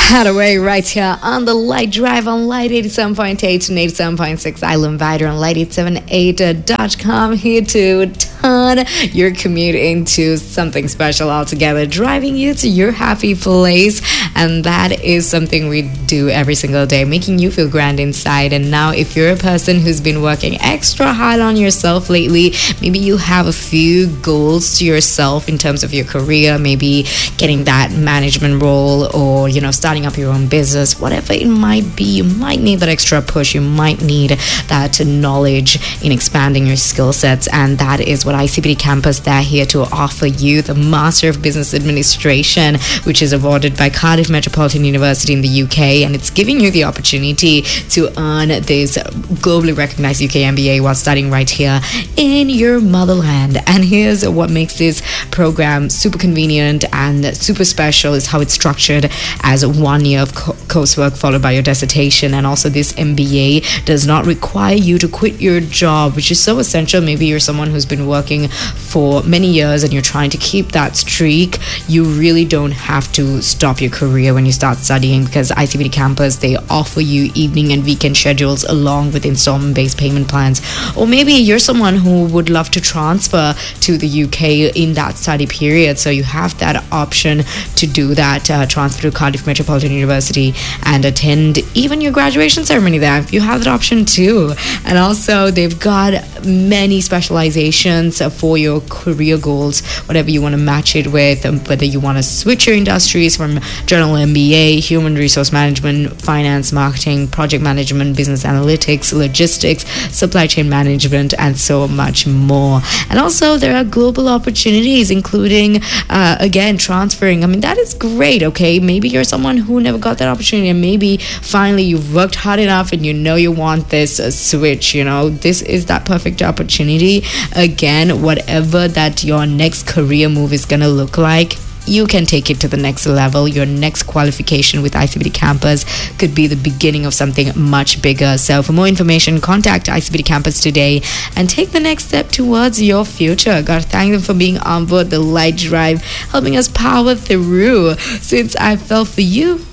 Away right here on the Light Drive on Light 87.8 and 87.6 Island Vider on light878.com, here to turn your commute into something special altogether, driving you to your happy place. And that is something we do every single day, making you feel grand inside. And now if you're a person who's been working extra hard on yourself lately, maybe you have a few goals to yourself in terms of your career, maybe getting that management role, or starting up your own business, whatever it might be, you might need that extra push. You might need that knowledge in expanding your skill sets, and that is what ICBT Campus, they're here to offer you. The Master of Business Administration, which is awarded by Cardiff Metropolitan University in the UK, and it's giving you the opportunity to earn this globally recognized UK MBA while studying right here in your motherland. And here's what makes this program super convenient and super special is how it's structured as 1 year of coursework followed by your dissertation. And also this MBA does not require you to quit your job, which is so essential. Maybe you're someone who's been working for many years and you're trying to keep that streak. You really don't have to stop your career when you start studying, because ICBT Campus, they offer you evening and weekend schedules along with installment-based payment plans. Or maybe you're someone who would love to transfer to the UK in that study period, so you have that option to do that, transfer to Cardiff Metropolitan University and attend even your graduation ceremony there. You have that option too. And also they've got many specializations for your career goals, whatever you want to match it with, whether you want to switch your industries from general MBA, human resource management, finance, marketing, project management, business analytics, logistics, supply chain management, and so much more. And also there are global opportunities, including again, transferring. I mean, that is great. Okay, maybe you're someone who never got that opportunity, and maybe finally you've worked hard enough and you want this switch. This is that perfect opportunity. Again, whatever that your next career move is gonna look like, you can take it to the next level. Your next qualification with ICBT Campus could be the beginning of something much bigger. So for more information, contact ICBT Campus today and take the next step towards your future. Gotta thank them for being on board the Light Drive, helping us power through. Since I fell for you,